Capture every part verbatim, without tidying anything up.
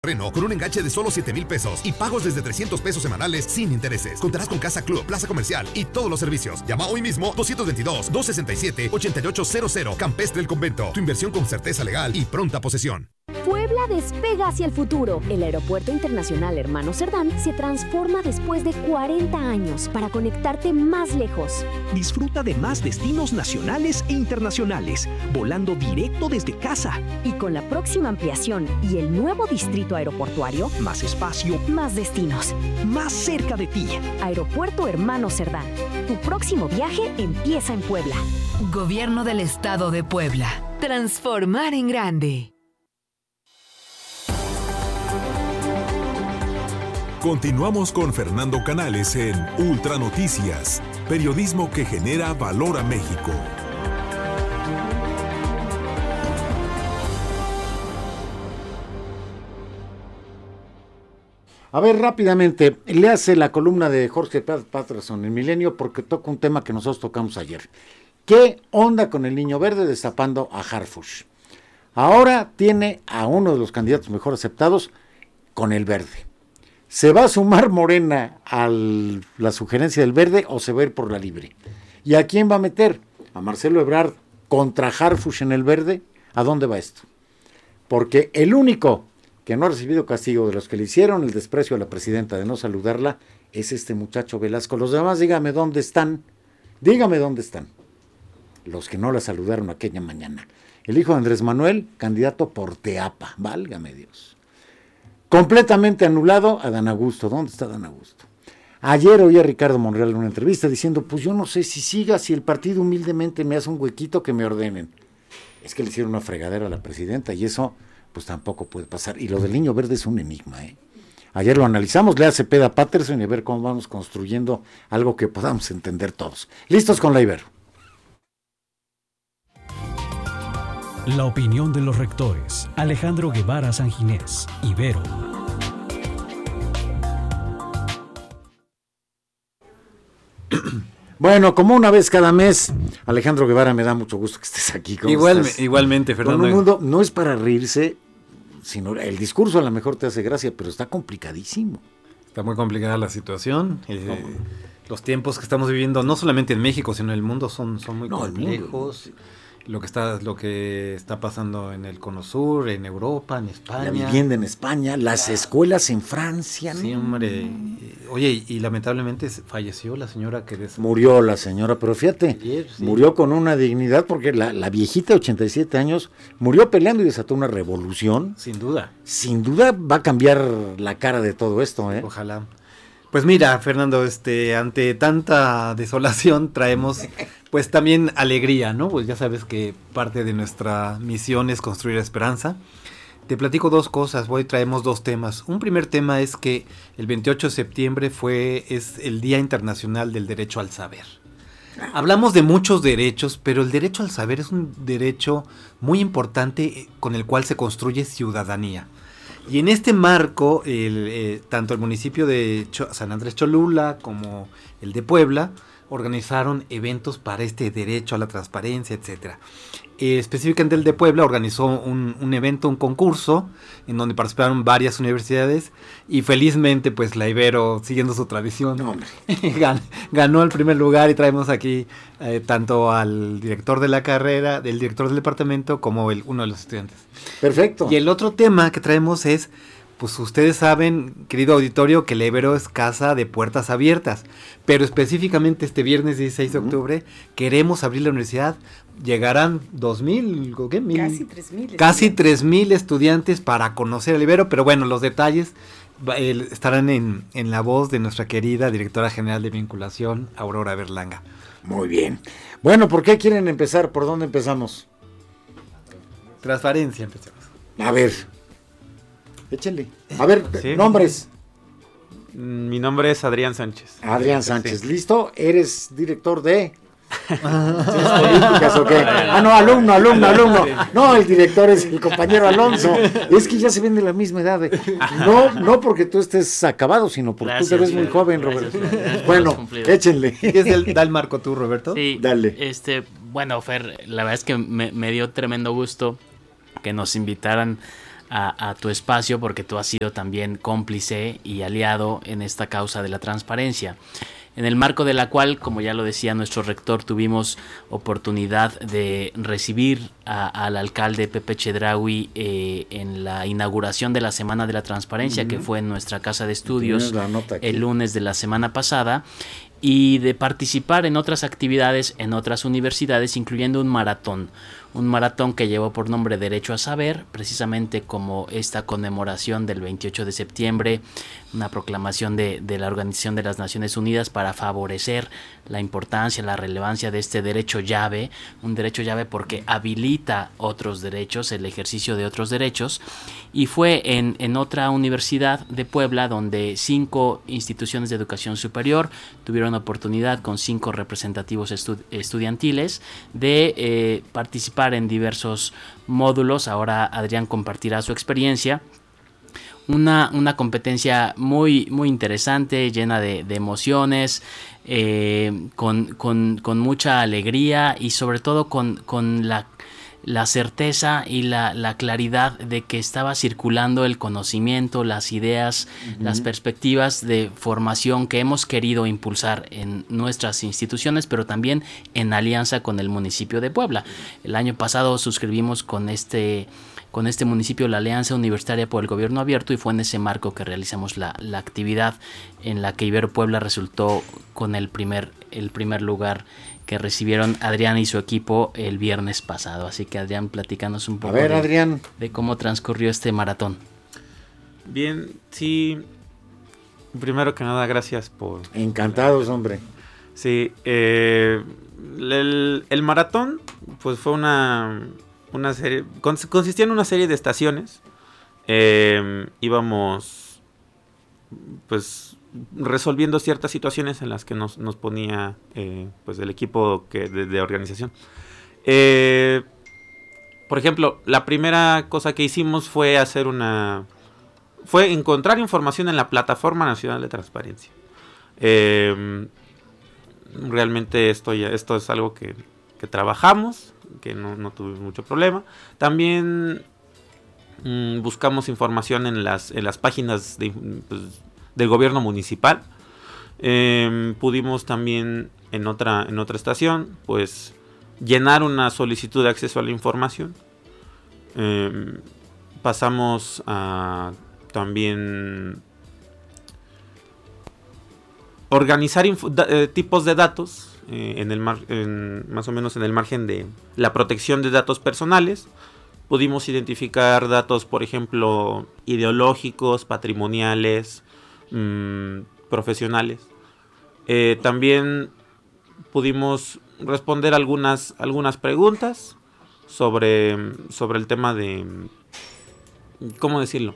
terreno con un enganche de solo siete mil pesos y pagos desde trescientos pesos semanales sin intereses. Contarás con Casa Club, Plaza Comercial y todos los servicios. Llama hoy mismo dos dos dos, dos seis siete, ocho ocho cero cero. Campestre El Convento. Tu inversión con certeza legal y pronta posesión. Puebla despega hacia el futuro. El Aeropuerto Internacional Hermano Cerdán se transforma después de cuarenta años para conectarte más lejos. Disfruta de más destinos nacionales e internacionales, volando directo desde casa. Y con la próxima ampliación y el nuevo distrito aeroportuario, más espacio, más destinos, más cerca de ti. Aeropuerto Hermano Cerdán. Tu próximo viaje empieza en Puebla. Gobierno del Estado de Puebla. Transformar en grande. Continuamos con Fernando Canales en Ultra Noticias, periodismo que genera valor a México. A ver, rápidamente, le hace la columna de Jorge Patterson en Milenio porque toca un tema que nosotros tocamos ayer. ¿Qué onda con el Niño Verde destapando a Harfuch? Ahora tiene a uno de los candidatos mejor aceptados con el Verde. ¿Se va a sumar Morena a la sugerencia del Verde o se va a ir por la libre? ¿Y a quién va a meter? ¿A Marcelo Ebrard contra Harfuch en el Verde? ¿A dónde va esto? Porque el único que no ha recibido castigo de los que le hicieron el desprecio a la presidenta de no saludarla es este muchacho Velasco. Los demás, dígame dónde están. Dígame dónde están. Los que no la saludaron aquella mañana. El hijo de Andrés Manuel, candidato por Teapa. Válgame Dios. Completamente anulado a Dan Augusto. ¿Dónde está Dan Augusto? Ayer oí a Ricardo Monreal en una entrevista diciendo, pues yo no sé si siga, si el partido humildemente me hace un huequito que me ordenen. Es que le hicieron una fregadera a la presidenta y eso pues tampoco puede pasar. Y lo del Niño Verde es un enigma, ¿eh? Ayer lo analizamos, le hace Peda Patterson y a ver cómo vamos construyendo algo que podamos entender todos. Listos con la Ibero. La opinión de los rectores. Alejandro Guevara Sanginés, Ibero. Bueno, como una vez cada mes, Alejandro Guevara, me da mucho gusto que estés aquí. Igual, estás? Igualmente, Fernando. Con un mundo, no es para reírse, sino el discurso a lo mejor te hace gracia, pero está complicadísimo. Está muy complicada la situación. Eh, los tiempos que estamos viviendo, no solamente en México, sino en el mundo, son, son muy no, complejos. Lo que está lo que está pasando en el Cono Sur, en Europa, en España. La vivienda en España, las escuelas en Francia, ¿no? Sí, hombre. Oye, y, y lamentablemente falleció la señora que... Des... Murió la señora, pero fíjate, Ayer, sí. Murió con una dignidad porque la, la viejita de ochenta y siete años murió peleando y desató una revolución. Sin duda. Sin duda va a cambiar la cara de todo esto, ¿eh? Ojalá. Pues mira, Fernando, este, ante tanta desolación traemos pues también alegría, ¿no? Pues ya sabes que parte de nuestra misión es construir esperanza. Te platico dos cosas, hoy traemos dos temas. Un primer tema es que el veintiocho de septiembre fue, es el Día Internacional del Derecho al Saber. Hablamos de muchos derechos, pero el derecho al saber es un derecho muy importante con el cual se construye ciudadanía. Y en este marco, el, eh, tanto el municipio de Cho- San Andrés Cholula como el de Puebla organizaron eventos para este derecho a la transparencia, etcétera. Eh, específicamente el de Puebla organizó un, un evento, un concurso, en donde participaron varias universidades y felizmente pues la Ibero, siguiendo su tradición, no, gan, ganó el primer lugar y traemos aquí eh, tanto al director de la carrera, del director del departamento, como el, uno de los estudiantes. Perfecto. Y el otro tema que traemos es, pues ustedes saben, querido auditorio, que la Ibero es casa de puertas abiertas, pero específicamente este viernes dieciséis de octubre queremos abrir la universidad. Llegarán dos mil, ¿qué? Mil, casi tres mil. Casi tres mil estudiantes para conocer el Ibero, pero bueno, los detalles eh, estarán en, en la voz de nuestra querida directora general de vinculación, Aurora Berlanga. Muy bien. Bueno, ¿por qué quieren empezar? ¿Por dónde empezamos? Transparencia, empecemos. A ver. Échenle. A ver, ¿sí? Nombres. Mi nombre es Adrián Sánchez. Adrián Sánchez, sí. ¿Listo? Eres director de... ¿Ciencias políticas o qué? Ah, no, alumno, alumno, alumno. No, el director es el compañero Alonso. Es que ya se ven de la misma edad. ¿eh? No, no porque tú estés acabado, sino porque gracias, tú te ves muy joven, Roberto. Gracias, bueno, échenle. ¿Es el, da el marco tú, Roberto? Sí, dale. Este, bueno, Fer, la verdad es que me, me dio tremendo gusto que nos invitaran a, a tu espacio porque tú has sido también cómplice y aliado en esta causa de la transparencia, en el marco de la cual, como ya lo decía nuestro rector, tuvimos oportunidad de recibir a, al alcalde Pepe Chedraui eh, en la inauguración de la Semana de la Transparencia, uh-huh. que fue en nuestra casa de estudios el lunes de la semana pasada, y de participar en otras actividades en otras universidades, incluyendo un maratón. Un maratón que llevó por nombre Derecho a Saber, precisamente como esta conmemoración del veintiocho de septiembre, una proclamación de, de la Organización de las Naciones Unidas para favorecer la importancia, la relevancia de este derecho llave, un derecho llave porque habilita otros derechos, el ejercicio de otros derechos, y fue en, en otra universidad de Puebla donde cinco instituciones de educación superior tuvieron oportunidad con cinco representativos estu- estudiantiles de eh, participar en diversos módulos. Ahora Adrián compartirá su experiencia. Una, una competencia muy, muy interesante, llena de, de emociones, eh, con, con, con mucha alegría y sobre todo con, con la, la certeza y la, la claridad de que estaba circulando el conocimiento, las ideas, uh-huh. las perspectivas de formación que hemos querido impulsar en nuestras instituciones, pero también en alianza con el municipio de Puebla. El año pasado suscribimos con este... con este municipio la Alianza Universitaria por el Gobierno Abierto y fue en ese marco que realizamos la, la actividad en la que Ibero Puebla resultó con el primer, el primer lugar que recibieron Adrián y su equipo el viernes pasado. Así que Adrián, platícanos un poco A ver, de, Adrián. de cómo transcurrió este maratón. Bien, sí, primero que nada gracias por... Encantados, hombre. Sí, eh, el, el maratón pues fue una... una serie, consistía en una serie de estaciones. Eh, íbamos pues resolviendo ciertas situaciones en las que nos, nos ponía eh, pues el equipo que, de, de organización. Eh, por ejemplo, la primera cosa que hicimos fue hacer una fue encontrar información en la Plataforma Nacional de Transparencia. Eh, realmente esto ya, esto es algo que, que trabajamos, que no, no tuvimos mucho problema. También mmm, buscamos información en las, en las páginas de, pues, del gobierno municipal. Eh, pudimos también en otra, en otra estación pues llenar una solicitud de acceso a la información. Eh, pasamos a también organizar inf- da, eh, tipos de datos en el mar, en, más o menos en el margen de la protección de datos personales. Pudimos identificar datos, por ejemplo, ideológicos, patrimoniales, mmm, profesionales. Eh, también pudimos responder algunas, algunas preguntas sobre, sobre el tema de, ¿cómo decirlo?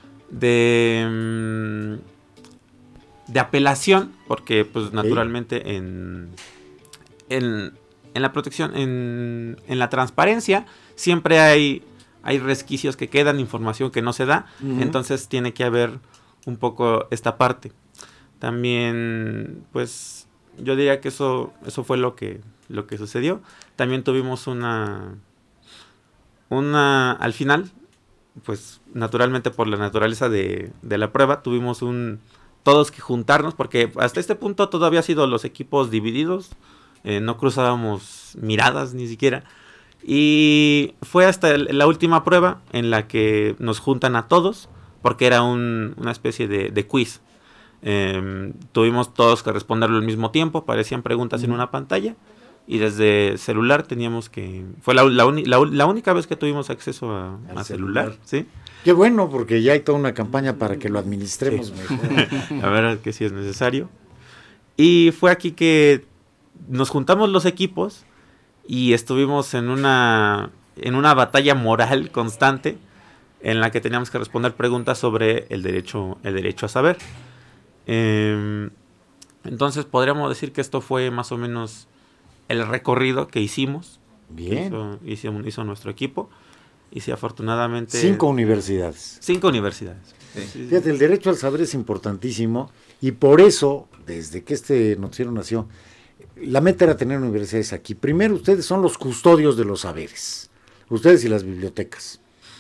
De, de apelación, porque pues naturalmente en... En, en la protección, en, en la transparencia, siempre hay, hay resquicios que quedan, información que no se da, uh-huh. entonces tiene que haber un poco esta parte. También, pues, yo diría que eso, eso fue lo que, lo que sucedió. También tuvimos una, una, al final, pues, naturalmente por la naturaleza de, de la prueba, tuvimos un, todos que juntarnos, porque hasta este punto todo había sido los equipos divididos. Eh, no cruzábamos miradas ni siquiera. Y fue hasta el, la última prueba en la que nos juntan a todos, porque era un, una especie de, de quiz. Eh, tuvimos todos que responderlo al mismo tiempo, aparecían preguntas mm. en una pantalla, y desde celular teníamos que... Fue la, la, uni, la, la única vez que tuvimos acceso a, a celular. celular, ¿sí? Qué bueno, porque ya hay toda una campaña para que lo administremos sí. mejor. La verdad que sí es necesario. Y fue aquí que nos juntamos los equipos y estuvimos en una en una batalla moral constante en la que teníamos que responder preguntas sobre el derecho el derecho a saber. Eh, entonces podríamos decir que esto fue más o menos el recorrido que hicimos. Bien. Hizo, hizo, hizo nuestro equipo y sí, afortunadamente... Cinco universidades. Cinco universidades. Sí. Fíjate, el derecho al saber es importantísimo y por eso, desde que este noticiero nació, la meta era tener universidades aquí. Primero, ustedes son los custodios de los saberes, ustedes y las bibliotecas.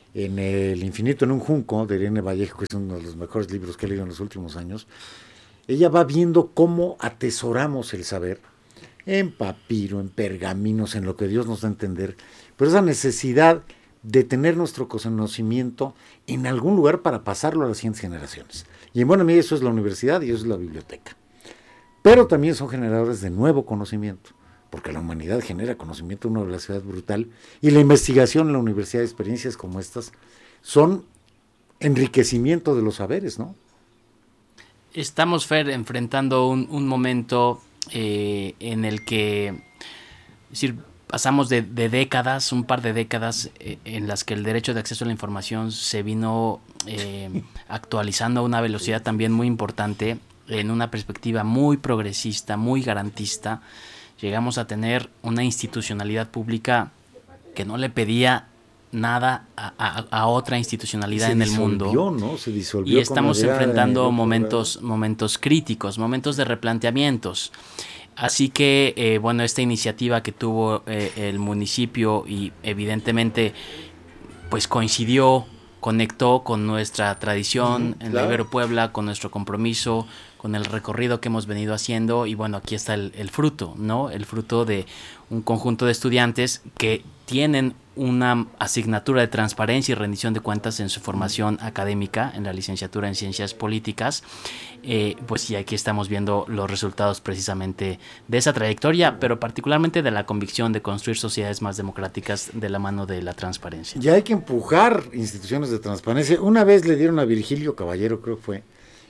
en El infinito en un junco, de Irene Vallejo, que es uno de los mejores libros que he leído en los últimos años, ella va viendo cómo atesoramos el saber, en papiro, en pergaminos, en lo que Dios nos da a entender, pero esa necesidad de tener nuestro conocimiento en algún lugar para pasarlo a las siguientes generaciones. Y en buena medida eso es la universidad y eso es la biblioteca. Pero también son generadores de nuevo conocimiento, porque la humanidad genera conocimiento de una velocidad brutal, y la investigación en la universidad, experiencias como estas, son enriquecimiento de los saberes, ¿no? Estamos, Fer, enfrentando un, un momento eh, en el que, es decir, pasamos de, de décadas, un par de décadas, eh, en las que el derecho de acceso a la información se vino eh, actualizando a una velocidad también muy importante, en una perspectiva muy progresista, muy garantista. Llegamos a tener una institucionalidad pública que no le pedía nada a, a, a otra institucionalidad se en el disolvió, mundo. ¿no? Se disolvió. Y estamos enfrentando de... momentos, momentos críticos, momentos de replanteamientos. Así que, eh, bueno, esta iniciativa que tuvo eh, el municipio y evidentemente pues coincidió, conectó con nuestra tradición uh-huh, en claro. la Ibero Puebla, con nuestro compromiso, con el recorrido que hemos venido haciendo, y bueno, aquí está el, el fruto, ¿no? El fruto de un conjunto de estudiantes que tienen una asignatura de transparencia y rendición de cuentas en su formación académica, en la licenciatura en Ciencias Políticas, eh, pues y aquí estamos viendo los resultados precisamente de esa trayectoria, pero particularmente de la convicción de construir sociedades más democráticas de la mano de la transparencia. Ya hay que empujar instituciones de transparencia. Una vez le dieron a Virgilio Caballero, creo que fue,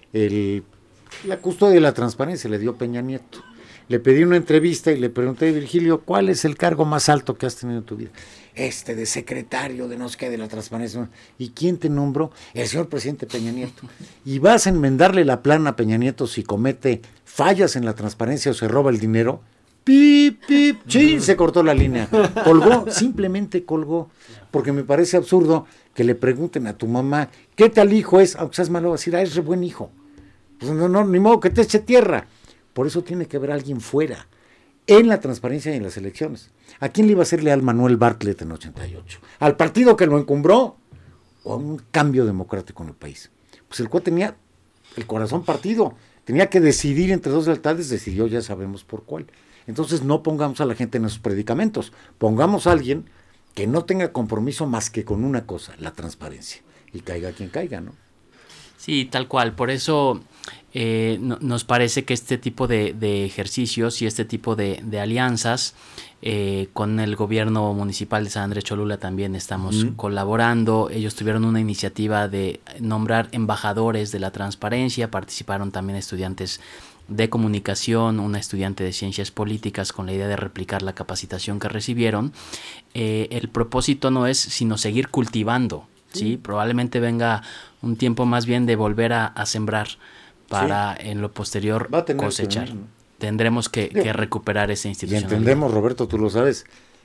el, la custodia de la transparencia, le dio Peña Nieto. Le pedí una entrevista y le pregunté, Virgilio, ¿cuál es el cargo más alto que has tenido en tu vida? Este, de secretario de no sé qué, de la transparencia. ¿Y quién te nombró? El señor presidente Peña Nieto. ¿Y vas a enmendarle la plana a Peña Nieto si comete fallas en la transparencia o se roba el dinero? Pip, pip, sí, se cortó la línea. Colgó, simplemente colgó. Porque me parece absurdo que le pregunten a tu mamá, ¿qué tal hijo es? Aunque seas malo, va a decir, ah, es re buen hijo. Pues no, no, ni modo que te eche tierra. Por eso tiene que haber alguien fuera, en la transparencia y en las elecciones. ¿A quién le iba a ser leal Manuel Bartlett en ochenta y ocho? ¿Al partido que lo encumbró o a un cambio democrático en el país? Pues el cual tenía el corazón partido, tenía que decidir entre dos lealtades, decidió, ya sabemos por cuál. Entonces no pongamos a la gente en esos predicamentos, pongamos a alguien que no tenga compromiso más que con una cosa, la transparencia, y caiga quien caiga, ¿no? Sí, tal cual, por eso eh, no, nos parece que este tipo de, de ejercicios y este tipo de, de alianzas eh, con el gobierno municipal de San Andrés Cholula también estamos mm. colaborando. Ellos tuvieron una iniciativa de nombrar embajadores de la transparencia, participaron también estudiantes de comunicación, una estudiante de ciencias políticas, con la idea de replicar la capacitación que recibieron. Eh, el propósito no es sino seguir cultivando, ¿sí? Sí, probablemente venga un tiempo más bien de volver a, a sembrar para sí. en lo posterior cosechar. Que, ¿no? Tendremos que, que recuperar esa institucionalidad. Y entendemos, Roberto, tú lo sabes.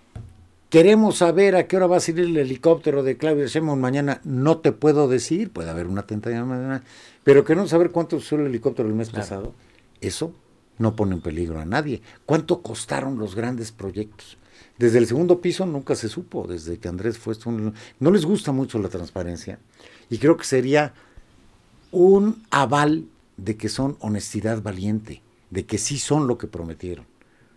Queremos saber a qué hora va a salir el helicóptero de Claudia Sheinbaum mañana. No te puedo decir, puede haber una tentativa mañana, pero queremos saber cuánto usó el helicóptero el mes claro. pasado. Eso no pone en peligro a nadie. ¿Cuánto costaron los grandes proyectos? Desde el segundo piso nunca se supo, desde que Andrés fue esto. No les gusta mucho la transparencia y creo que sería un aval de que son honestidad valiente, de que sí son lo que prometieron.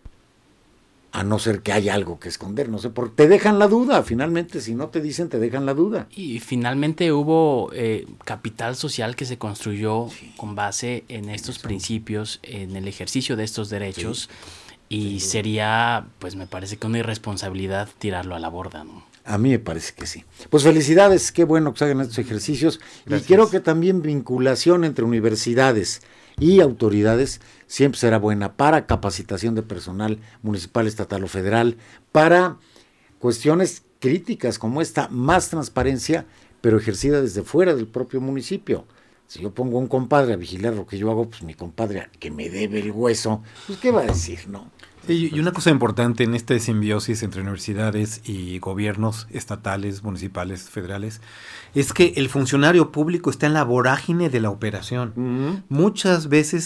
A no ser que haya algo que esconder, no sé, porque te dejan la duda, finalmente, si no te dicen, te dejan la duda. Y finalmente hubo eh, capital social que se construyó sí. con base en estos Eso. principios, en el ejercicio de estos derechos, sí. y sí. sería, pues me parece que una irresponsabilidad tirarlo a la borda, ¿no? A mí me parece que sí. Pues felicidades, qué bueno que se hagan estos ejercicios. Gracias. Y creo que también vinculación entre universidades y autoridades siempre será buena para capacitación de personal municipal, estatal o federal, para cuestiones críticas como esta, más transparencia, pero ejercida desde fuera del propio municipio. Si yo pongo a un compadre a vigilar lo que yo hago, pues mi compadre que me debe el hueso, pues ¿qué va a decir, no? Sí, y una cosa importante en esta simbiosis entre universidades y gobiernos estatales, municipales, federales, es que el funcionario público está en la vorágine de la operación. Uh-huh. Muchas veces,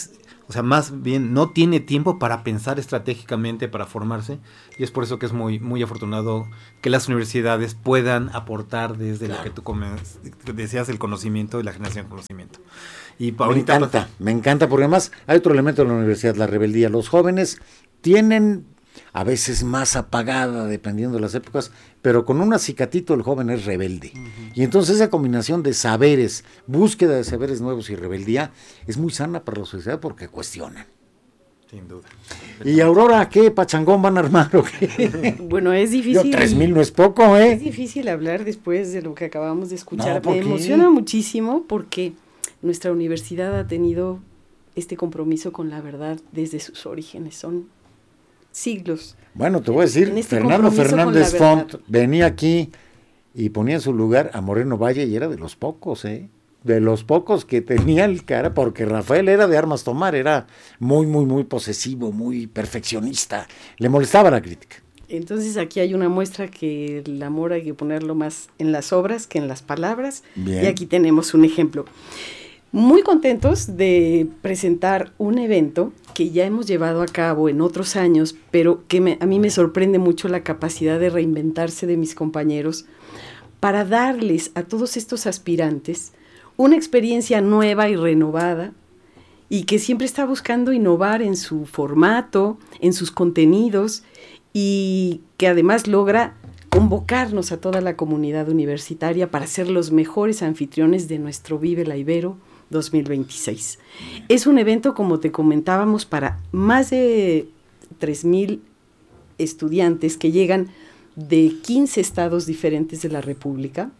O sea, más bien no tiene tiempo para pensar estratégicamente, para formarse, y es por eso que es muy, muy afortunado que las universidades puedan aportar desde claro. lo que tú comes, decías, el conocimiento y la generación de conocimiento. Y me ahorita, encanta, me encanta, porque además hay otro elemento de la universidad, la rebeldía. Los jóvenes tienen, a veces más apagada, dependiendo de las épocas, pero con un acicatito el joven es rebelde. Uh-huh. Y entonces esa combinación de saberes, búsqueda de saberes nuevos y rebeldía, es muy sana para la sociedad porque cuestionan. Sin duda. ¿Y Aurora qué pachangón van a armar o qué? Bueno, es difícil. tres mil no es poco, ¿eh? Es difícil hablar después de lo que acabamos de escuchar. No, me emociona muchísimo porque nuestra universidad ha tenido este compromiso con la verdad desde sus orígenes. Son siglos. Bueno, te voy a decir, este Fernando Fernández Font venía aquí y ponía en su lugar a Moreno Valle y era de los pocos, ¿eh? De los pocos que tenía el cara, porque Rafael era de armas tomar, era muy, muy, muy posesivo, muy perfeccionista, le molestaba la crítica. Entonces aquí hay una muestra que el amor hay que ponerlo más en las obras que en las palabras. Bien. Y aquí tenemos un ejemplo. Muy contentos de presentar un evento que ya hemos llevado a cabo en otros años, pero que me, a mí me sorprende mucho la capacidad de reinventarse de mis compañeros para darles a todos estos aspirantes una experiencia nueva y renovada y que siempre está buscando innovar en su formato, en sus contenidos y que además logra convocarnos a toda la comunidad universitaria para ser los mejores anfitriones de nuestro Vive la Ibero dos mil veintiséis. Es un evento, como te comentábamos, para más de tres mil estudiantes que llegan de quince estados diferentes de la República.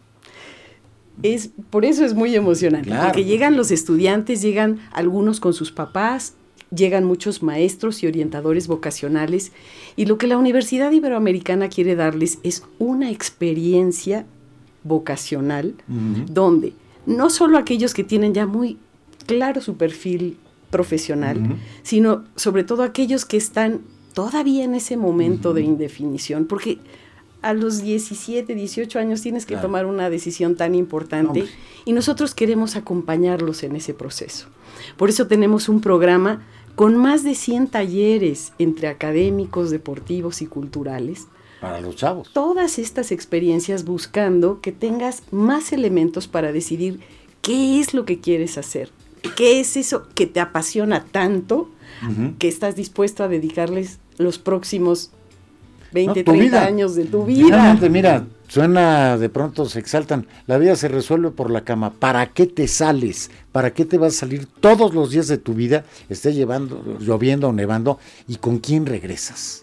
Es, por eso es muy emocionante, claro. Porque llegan los estudiantes, llegan algunos con sus papás, llegan muchos maestros y orientadores vocacionales, y lo que la Universidad Iberoamericana quiere darles es una experiencia vocacional, uh-huh. donde no solo aquellos que tienen ya muy claro su perfil profesional, uh-huh. sino sobre todo aquellos que están todavía en ese momento uh-huh. de indefinición, porque a los diecisiete, dieciocho años tienes que claro. tomar una decisión tan importante, no, y nosotros queremos acompañarlos en ese proceso. Por eso tenemos un programa con más de cien talleres entre académicos, deportivos y culturales, para los chavos. Todas estas experiencias buscando que tengas más elementos para decidir qué es lo que quieres hacer, qué es eso que te apasiona tanto, uh-huh. que estás dispuesto a dedicarles los próximos veinte, no, treinta vida. Años de tu vida. Realmente, mira, suena, de pronto se exaltan, la vida se resuelve por la cama. ¿Para qué te sales? ¿Para qué te vas a salir todos los días de tu vida, esté llevando, lloviendo o nevando, y con quién regresas?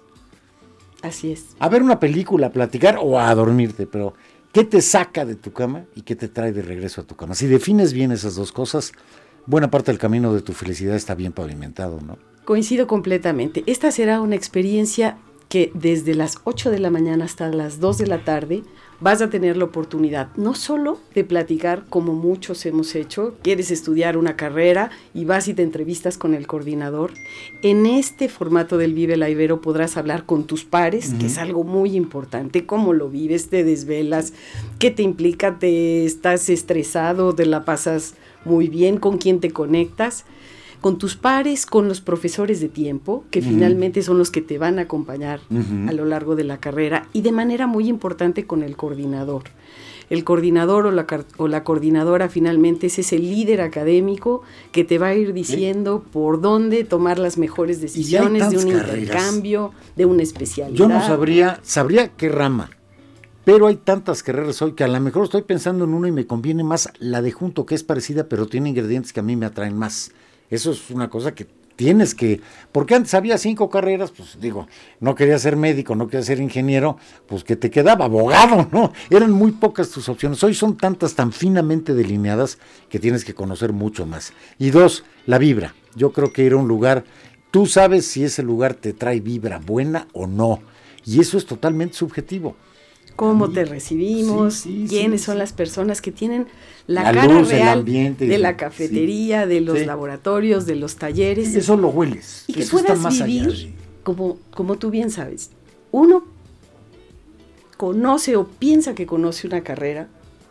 Así es. A ver una película, a platicar o a dormirte, pero ¿qué te saca de tu cama y qué te trae de regreso a tu cama? Si defines bien esas dos cosas, buena parte del camino de tu felicidad está bien pavimentado, ¿no? Coincido completamente. Esta será una experiencia que desde las ocho de la mañana hasta las dos de la tarde vas a tener la oportunidad no solo de platicar como muchos hemos hecho, quieres estudiar una carrera y vas y te entrevistas con el coordinador. En este formato del Vive la Ibero podrás hablar con tus pares, uh-huh. que es algo muy importante, cómo lo vives, te desvelas, qué te implica, te estás estresado, te la pasas muy bien, con quién te conectas, con tus pares, con los profesores de tiempo, que uh-huh. finalmente son los que te van a acompañar uh-huh. a lo largo de la carrera, y de manera muy importante con el coordinador. El coordinador o la, o la coordinadora finalmente es ese líder académico que te va a ir diciendo ¿sí? por dónde tomar las mejores decisiones de un carreras. Intercambio, de una especialidad. Yo no sabría, sabría qué rama, pero hay tantas carreras hoy que a lo mejor estoy pensando en una y me conviene más la de junto, que es parecida, pero tiene ingredientes que a mí me atraen más. Eso es una cosa que tienes que, porque antes había cinco carreras, pues digo, no quería ser médico, no quería ser ingeniero, pues que te quedaba abogado, ¿no? Eran muy pocas tus opciones. Hoy son tantas, tan finamente delineadas, que tienes que conocer mucho más. Y dos, la vibra. Yo creo que ir a un lugar, tú sabes si ese lugar te trae vibra buena o no, y eso es totalmente subjetivo. Cómo te recibimos, sí, sí, quiénes sí, son sí. las personas que tienen la, la cara luz, real ambiente, de la cafetería, sí, de los sí. laboratorios, de los talleres. Y eso lo hueles. Y que eso puedas está más vivir, allá de... como, como tú bien sabes, uno conoce o piensa que conoce una carrera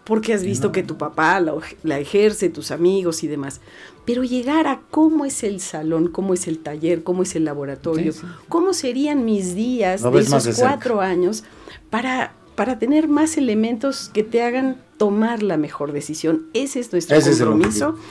porque has visto no. que tu papá la, la ejerce, tus amigos y demás. Pero llegar a cómo es el salón, cómo es el taller, cómo es el laboratorio, sí, sí. cómo serían mis días de esos de cuatro años para, para tener más elementos que te hagan tomar la mejor decisión. Ese es nuestro Ese compromiso. Es